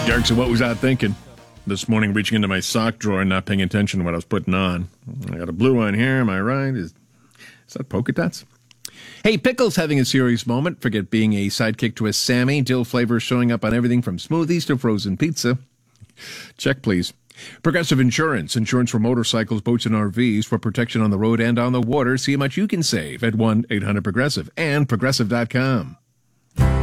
Yark, so what was I thinking? This morning, reaching into my sock drawer and not paying attention to what I was putting on. I got a blue one here, am I right? Is that polka dots? Hey, Pickle's having a serious moment. Forget being a sidekick to a Sammy. Dill flavor showing up on everything from smoothies to frozen pizza. Check, please. Progressive Insurance. Insurance for motorcycles, boats, and RVs for protection on the road and on the water. See how much you can save at 1-800-PROGRESSIVE and Progressive.com.